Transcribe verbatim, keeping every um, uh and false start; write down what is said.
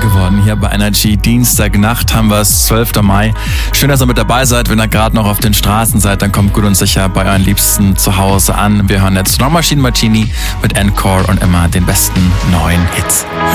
geworden hier bei Energy. Dienstagnacht haben wir es, zwölfter Mai. Schön, dass ihr mit dabei seid. Wenn ihr gerade noch auf den Straßen seid, dann kommt gut und sicher bei euren Liebsten zu Hause an. Wir hören jetzt Norma Machine Martini mit Encore und immer den besten neuen Hits.